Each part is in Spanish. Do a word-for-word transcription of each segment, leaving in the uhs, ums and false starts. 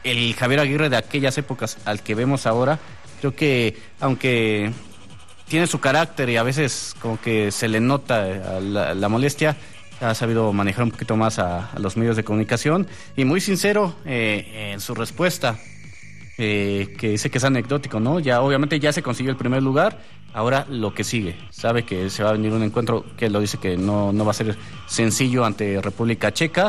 el Javier Aguirre de aquellas épocas al que vemos ahora. Creo que aunque tiene su carácter y a veces como que se le nota la, la molestia, ha sabido manejar un poquito más a, a los medios de comunicación y muy sincero eh, en su respuesta, eh, que dice que es anecdótico, ¿no? Ya obviamente ya se consiguió el primer lugar, ahora lo que sigue. Sabe que se va a venir un encuentro que lo dice que no, no va a ser sencillo ante República Checa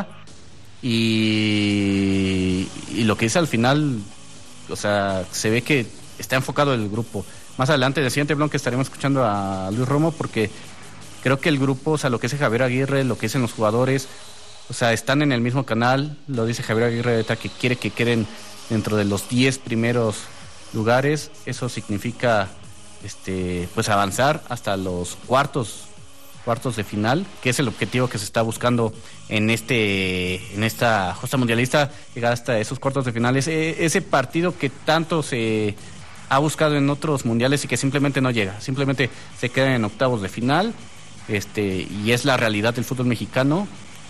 y, y lo que dice al final, o sea, se ve que está enfocado el grupo. Más adelante, en el siguiente bloque, estaremos escuchando a Luis Romo porque creo que el grupo, o sea, lo que dice Javier Aguirre, lo que dicen los jugadores, o sea, están en el mismo canal. Lo dice Javier Aguirre que quiere que queden dentro de los diez primeros lugares. Eso significa, este, pues avanzar hasta los cuartos, cuartos de final, que es el objetivo que se está buscando en este, en esta justa mundialista, llegar hasta esos cuartos de finales. E- ese partido que tanto se ha buscado en otros mundiales y que simplemente no llega, simplemente se queda en octavos de final, este, y es la realidad del fútbol mexicano,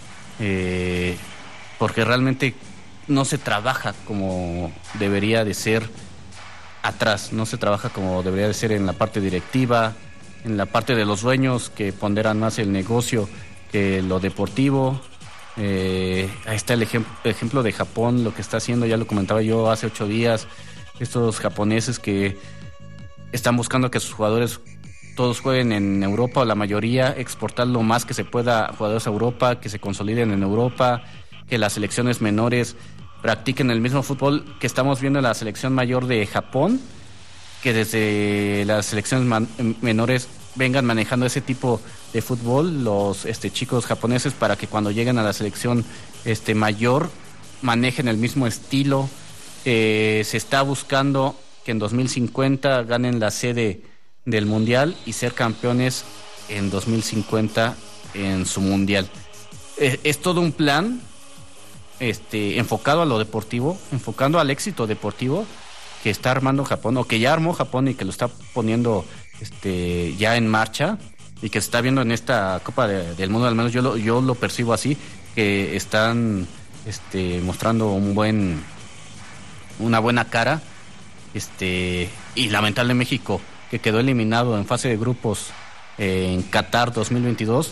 eh, porque realmente no se trabaja como debería de ser atrás, no se trabaja como debería de ser en la parte directiva, en la parte de los dueños que ponderan más el negocio que lo deportivo. Eh, ahí está el ejem- ejemplo de Japón, lo que está haciendo, ya lo comentaba yo hace ocho días, estos japoneses que están buscando que sus jugadores todos jueguen en Europa, o la mayoría, exportar lo más que se pueda jugadores a Europa, que se consoliden en Europa, que las selecciones menores practiquen el mismo fútbol que estamos viendo en la selección mayor de Japón, que desde las selecciones man- menores vengan manejando ese tipo de fútbol los este, chicos japoneses, para que cuando lleguen a la selección este, mayor manejen el mismo estilo. Eh, se está buscando que en dos mil cincuenta ganen la sede del Mundial y ser campeones en dos mil cincuenta en su Mundial. Eh, es todo un plan este, enfocado a lo deportivo, enfocando al éxito deportivo que está armando Japón, o que ya armó Japón y que lo está poniendo este, ya en marcha y que se está viendo en esta Copa de, del Mundo. Al menos yo lo, yo lo percibo así, que están este, mostrando un buen... una buena cara, este y lamentable México, que quedó eliminado en fase de grupos eh, en Qatar dos mil veintidós,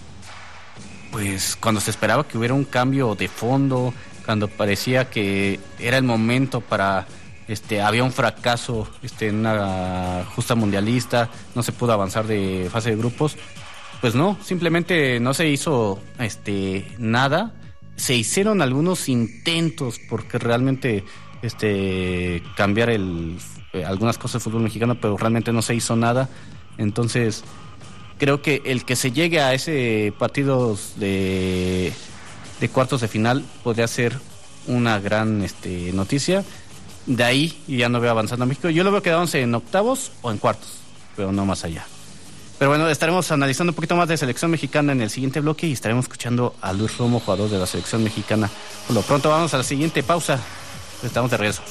pues cuando se esperaba que hubiera un cambio de fondo, cuando parecía que era el momento para, este había un fracaso este, en una justa mundialista, no se pudo avanzar de fase de grupos, pues no, simplemente no se hizo este nada. Se hicieron algunos intentos porque realmente este cambiar el eh, algunas cosas del fútbol mexicano, pero realmente no se hizo nada. Entonces creo que el que se llegue a ese partidos de de cuartos de final podría ser una gran este noticia. De ahí ya no veo avanzando a México. Yo lo veo quedándose en octavos o en cuartos, pero no más allá. Pero bueno, estaremos analizando un poquito más de selección mexicana en el siguiente bloque y estaremos escuchando a Luis Romo, jugador de la selección mexicana. Por lo pronto vamos a la siguiente pausa. Estamos de regreso.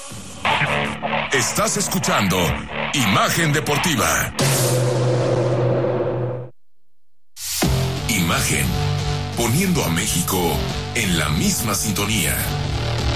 Estás escuchando Imagen Deportiva. Imagen, poniendo a México en la misma sintonía.